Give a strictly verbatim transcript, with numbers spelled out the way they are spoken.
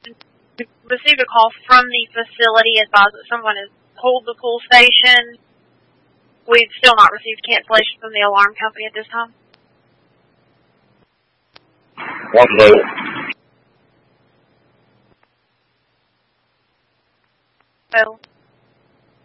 received a call from the facility advised that someone has pulled the pull station. We've still not received cancellation from the alarm company at this time. What do? So